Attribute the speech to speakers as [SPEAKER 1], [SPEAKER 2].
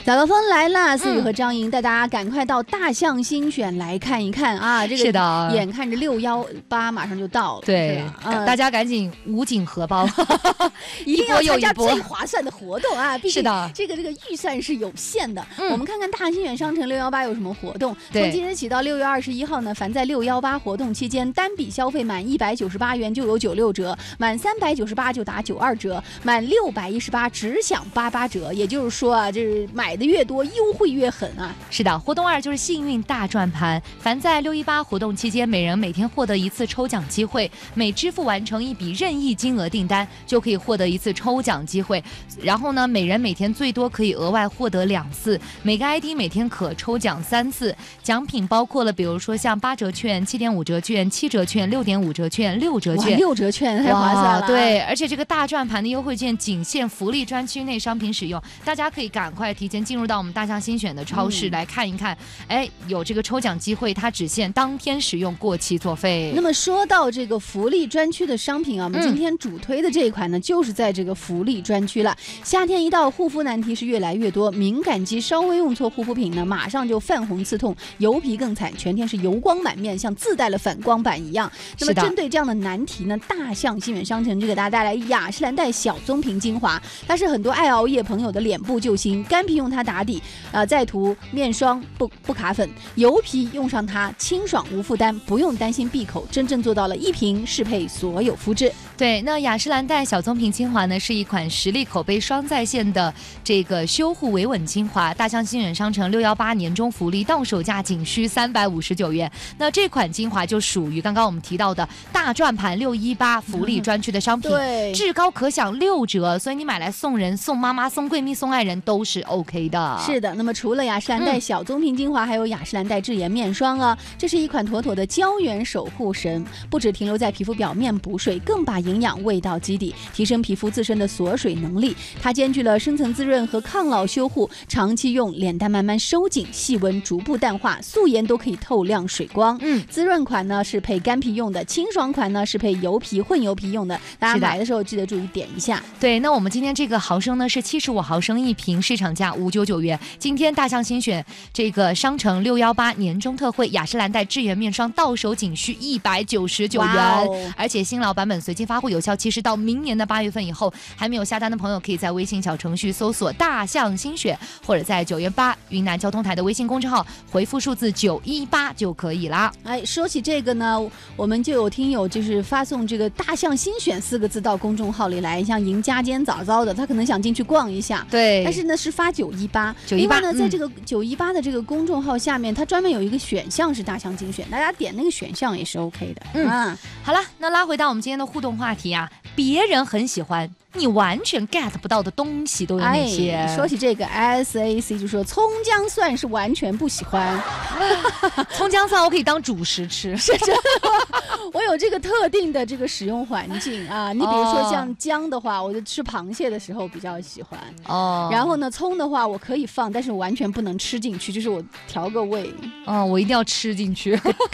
[SPEAKER 1] 早高峰来了，思雨和张莹带大家赶快到大象新选来看一看啊！这个
[SPEAKER 2] 是的，
[SPEAKER 1] 眼看着618马上就到了，
[SPEAKER 2] 对，大家赶紧捂紧荷包，
[SPEAKER 1] 一定要参加最划算的活动啊！毕竟
[SPEAKER 2] 是的，
[SPEAKER 1] 这个预算是有限的。我们看看大新选商城618有什么活动。从今日起到6月21号呢，凡在618活动期间单笔消费满198元就有96折，满398就打92折，满618只享88折。也就是说啊，就是买的越多，优惠越狠啊！
[SPEAKER 2] 是的，活动2就是幸运大转盘，凡在618活动期间，每人每天获得1次抽奖机会，每支付完成一笔任意金额订单，就可以获得1次抽奖机会。然后呢，每人每天最多可以额外获得2次，每个 ID 每天可抽奖3次。奖品包括了，比如说像8折券、7.5折券、7折券、6.5折券、6折券。
[SPEAKER 1] 6折券太划算了。
[SPEAKER 2] 对，而且这个大转盘的优惠券仅限福利专区内商品使用，大家可以赶快提前进入到我们大象新选的超市来看一看。有这个抽奖机会，它只限当天使用，过期作废。
[SPEAKER 1] 那么说到这个福利专区的商品啊，我们今天主推的这一款呢，就是在这个福利专区了。夏天一到，护肤难题是越来越多，敏感肌稍微用错护肤品呢，马上就泛红刺痛，油皮更惨，全天是油光满面，像自带了反光板一样。那么针对这样的难题呢，大象新选商城就给大家带来雅诗兰黛小棕瓶精华，它是很多爱熬夜朋友的脸部救星，干皮用它打底，再涂面霜不卡粉，油皮用上它清爽无负担，不用担心闭口，真正做到了一瓶适配所有肤质。
[SPEAKER 2] 对，那雅诗兰黛小棕瓶精华呢，是一款实力口碑双在线的这个修护维稳精华，大象新选商城618年终福利到手价仅需359元。那这款精华就属于刚刚我们提到的大转盘618福利专区的商品，
[SPEAKER 1] 对，
[SPEAKER 2] 至高可享6折，所以你买来送人、送妈妈、送闺蜜、送爱人都是 OK 的。
[SPEAKER 1] 是的，那么除了雅诗兰黛小棕瓶精华，还有雅诗兰黛智妍面霜啊，这是一款妥妥的胶原守护神，不只停留在皮肤表面补水，更把营养喂到基底，提升皮肤自身的锁水能力。它兼具了深层滋润和抗老修护，长期用脸蛋慢慢收紧，细纹逐步淡化，素颜都可以透亮水光。滋润款呢是配干皮用的，清爽款呢是配油皮混油皮用的，大家买的时候记得注意点一下。
[SPEAKER 2] 对，那我们今天这个毫升呢是75毫升一瓶，市场价599元。今天大象新选这个商城618年终特惠，雅诗兰黛智妍面霜到手仅需199元，而且新老版本随机发货，有效期是到明年的8月份以后。还没有下单的朋友，可以在微信小程序搜索大象新选，或者在918云南交通台的微信公众号回复数字918就可以啦。
[SPEAKER 1] 说起这个呢，我们就有听友就是发送这个大象新选4个字到公众号里来，像赢家今天早早的，他可能想进去逛一下，
[SPEAKER 2] 对，
[SPEAKER 1] 但是呢是发918。另外呢，在这个918的这个公众号下面，它专门有一个选项是大象精选，大家点那个选项也是 OK 的。
[SPEAKER 2] 好了，那拉回到我们今天的互动话题啊，别人很喜欢你完全 get 不到的东西都有哪些？
[SPEAKER 1] 说起这个 SAC 就说葱姜蒜是完全不喜欢，
[SPEAKER 2] 葱姜蒜我可以当主食吃，
[SPEAKER 1] 是真的。我有这个特定的这个使用环境啊，你比如说像姜的话，我就吃螃蟹的时候比较喜欢然后呢，葱的话我可以放，但是完全不能吃进去，就是我调个味
[SPEAKER 2] 我一定要吃进去。